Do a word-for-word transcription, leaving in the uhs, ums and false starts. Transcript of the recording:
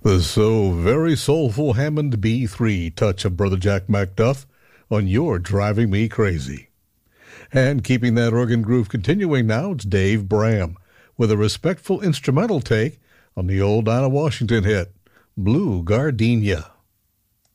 The so very soulful Hammond B three touch of Brother Jack McDuff on You're Driving Me Crazy. And keeping that organ groove continuing now, it's Dave Bram with a respectful instrumental take on the old Dinah Washington hit, Blue Gardenia.